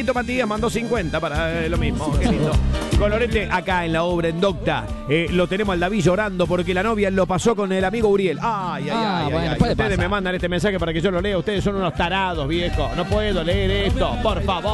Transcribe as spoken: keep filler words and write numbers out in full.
Matías mandó cincuenta para eh, lo mismo. Qué lindo. Colorete acá en la obra en Docta. Eh, lo tenemos al David llorando porque la novia lo pasó con el amigo Uriel. Ay, ay, Ah, ay, bueno, ay. puede Ustedes pasar. me mandan este mensaje para que yo lo lea. Ustedes son unos tarados, viejo. No puedo leer esto, por favor.